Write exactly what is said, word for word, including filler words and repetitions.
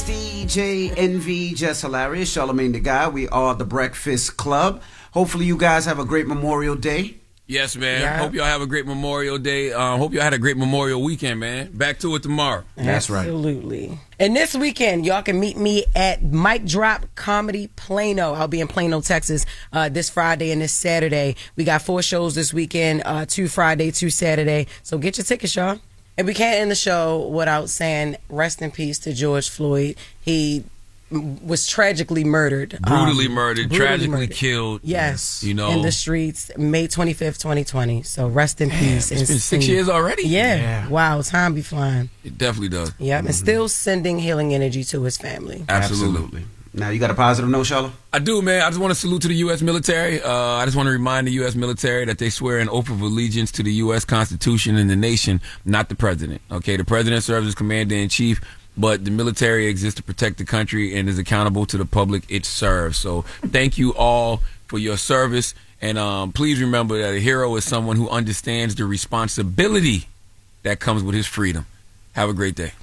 D J Envy, Just Hilarious, Charlamagne the Guy. We are the Breakfast Club. Hopefully you guys have a great Memorial Day. Yes, man. Yeah. Hope y'all have a great Memorial Day. Um, hope y'all had a great Memorial weekend, man. Back to it tomorrow. That's right. Absolutely. And this weekend, y'all can meet me at Mic Drop Comedy Plano. I'll be in Plano, Texas, uh, this Friday and this Saturday. We got four shows this weekend, uh, two Friday, two Saturday. So get your tickets, y'all. And we can't end the show without saying rest in peace to George Floyd. He was tragically murdered. Brutally um, murdered, brutally tragically murdered. killed. Yes. You know. In the streets, May twenty-fifth, twenty twenty. So rest in peace. It's and been six send- years already? Yeah. Yeah. Wow, time be flying. It definitely does. Yep. And still sending healing energy to his family. Absolutely. Absolutely. Now, you got a positive note, Charlotte? I do, man. I just want to salute to the U S military. Uh, I just want to remind the U S military that they swear an oath of allegiance to the U S Constitution and the nation, not the president. Okay, the president serves as commander-in-chief, but the military exists to protect the country and is accountable to the public it serves. So thank you all for your service. And um, please remember that a hero is someone who understands the responsibility that comes with his freedom. Have a great day.